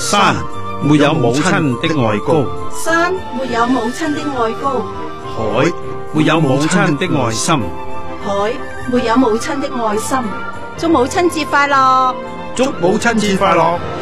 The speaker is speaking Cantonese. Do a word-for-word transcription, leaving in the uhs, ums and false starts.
山沒有母親的愛高， 山沒有母親的愛高， 海沒有母親的愛深， 海沒有母親的愛心。祝母親節快樂！ 祝母親節快樂！